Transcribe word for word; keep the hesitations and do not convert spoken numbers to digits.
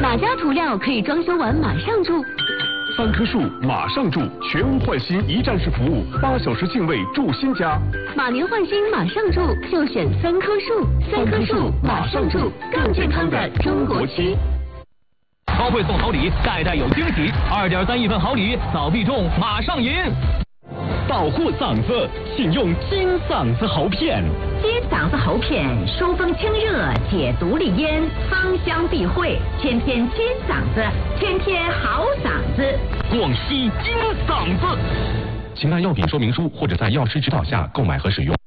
哪家涂料可以装修完马上住？ 三棵树马上住，全屋换新一站式服务，八小时净位住新家。 马年换新马上住，就选三棵树。三棵树马上住，更健康的中国区。 高会送好礼，代代有惊喜。二点三亿份好礼，早必中，马上赢。 保护嗓子，请用金嗓子喉片。 金嗓子喉片疏风清热，解毒利咽，芳香避秽，天天金嗓子，天天好嗓子。 广西金嗓子。请看药品说明书或者在药师指导下购买和使用。